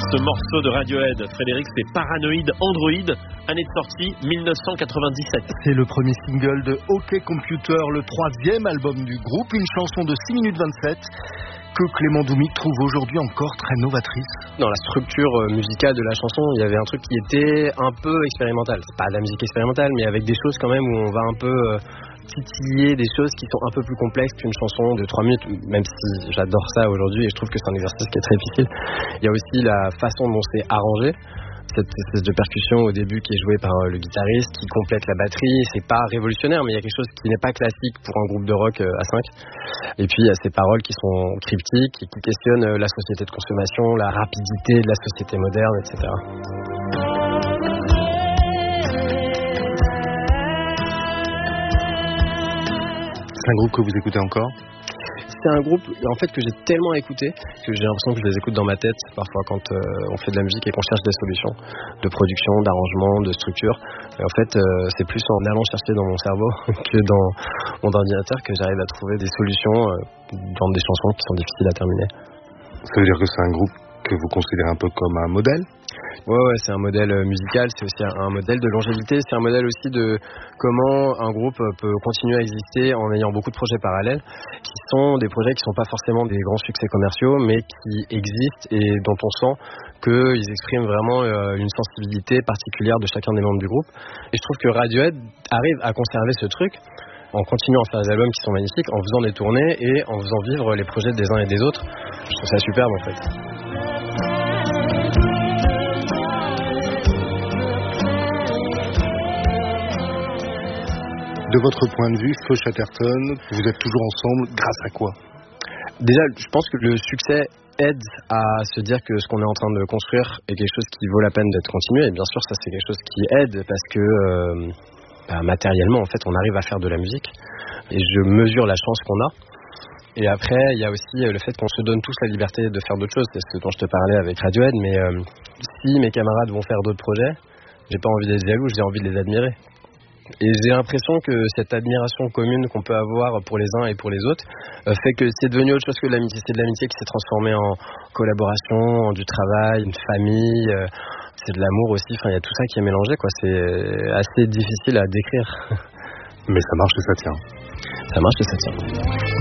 Ce morceau de Radiohead, Frédéric, c'est Paranoid Android, année de sortie 1997. C'est le premier single de OK Computer, le 3e album du groupe, une chanson de 6 minutes 27 que Clément Doumic trouve aujourd'hui encore très novatrice. Dans la structure musicale de la chanson, il y avait un truc qui était un peu expérimental. C'est pas de la musique expérimentale, mais avec des choses quand même où on va un peu titiller des choses qui sont un peu plus complexes qu'une chanson de 3 minutes, même si j'adore ça aujourd'hui et je trouve que c'est un exercice qui est très difficile. Il y a aussi la façon dont c'est arrangé. Cette espèce de percussion au début qui est jouée par le guitariste, qui complète la batterie. C'est pas révolutionnaire, mais il y a quelque chose qui n'est pas classique pour un groupe de rock à 5. Et puis il y a ces paroles qui sont cryptiques et qui questionnent la société de consommation, la rapidité de la société moderne, etc. C'est un groupe que vous écoutez encore ? C'est un groupe en fait que j'ai tellement écouté que j'ai l'impression que je les écoute dans ma tête parfois quand on fait de la musique et qu'on cherche des solutions de production, d'arrangement, de structure. Et en fait c'est plus en allant chercher dans mon cerveau que dans mon ordinateur que j'arrive à trouver des solutions dans des chansons qui sont difficiles à terminer. Ça veut dire que c'est un groupe que vous considérez un peu comme un modèle ? Ouais, c'est un modèle musical, c'est aussi un modèle de longévité, c'est un modèle aussi de comment un groupe peut continuer à exister en ayant beaucoup de projets parallèles, qui sont des projets qui ne sont pas forcément des grands succès commerciaux, mais qui existent et dont on sent qu'ils expriment vraiment une sensibilité particulière de chacun des membres du groupe. Et je trouve que Radiohead arrive à conserver ce truc en continuant à faire des albums qui sont magnifiques, en faisant des tournées et en faisant vivre les projets des uns et des autres. Je trouve ça superbe en fait. De votre point de vue, Feu Chatterton, vous êtes toujours ensemble grâce à quoi ? Déjà, je pense que le succès aide à se dire que ce qu'on est en train de construire est quelque chose qui vaut la peine d'être continué. Et bien sûr, ça c'est quelque chose qui aide parce que matériellement, en fait, on arrive à faire de la musique. Et je mesure la chance qu'on a. Et après, il y a aussi le fait qu'on se donne tous la liberté de faire d'autres choses. C'est ce dont je te parlais avec Radiohead. Mais si mes camarades vont faire d'autres projets, j'ai pas envie d'être jaloux, j'ai envie de les admirer. Et j'ai l'impression que cette admiration commune qu'on peut avoir pour les uns et pour les autres fait que c'est devenu autre chose que de l'amitié. C'est de l'amitié qui s'est transformée en collaboration, en du travail, une famille. C'est de l'amour aussi. Enfin, il y a tout ça qui est mélangé, quoi. C'est assez difficile à décrire. Mais ça marche et ça tient. Ça marche et ça tient.